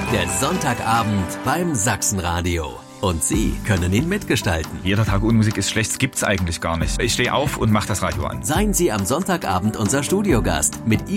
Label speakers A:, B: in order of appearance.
A: Der Sonntagabend beim Sachsenradio. Und Sie können ihn mitgestalten.
B: Jeder Tag ohne Musik ist schlecht, das gibt's eigentlich gar nicht. Ich stehe auf und mache das Radio an.
A: Seien Sie am Sonntagabend unser Studiogast mit